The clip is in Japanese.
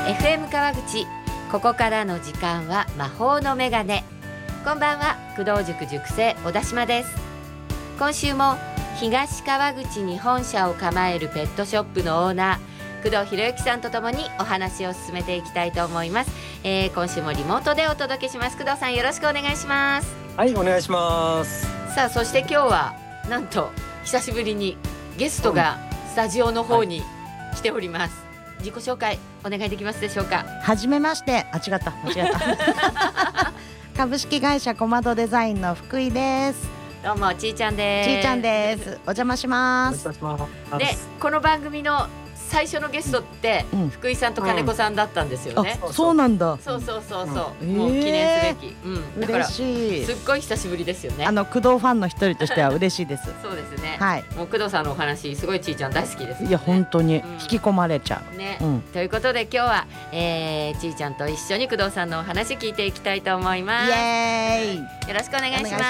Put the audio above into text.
FM 川口、ここからの時間は魔法のメガネ。こんばんは、工藤塾塾生小田島です。今週も東川口に本社を構えるペットショップのオーナー工藤博之さんとともにお話を進めていきたいと思います。今週もリモートでお届けします。工藤さん、よろしくお願いします。 はい、お願いします。 さあ、そして今日はなんと久しぶりにゲストがスタジオの方に来ております。自己紹介お願いできますでしょうか。 はじめまして。間違った株式会社コマドデザインの福井です。 どうも、ちーちゃんです。 ちーちゃんです。お邪魔します。 で、この番組の最初のゲストって、福井さんと金子さんだったんですよね。 そうなんだ。 そう、もう記念すべき、だから嬉しい。 すっごい久しぶりですよね。 工藤ファンの一人としては嬉しいです。 そうですね、 はい。 もう工藤さんのお話すごいちーちゃん大好きです、ね、 いや本当に引き込まれちゃう、 ね。ということで今日は、ちーちゃんと一緒に工藤さんのお話聞いていきたいと思います。 イエーイ。 よろしくお願いします。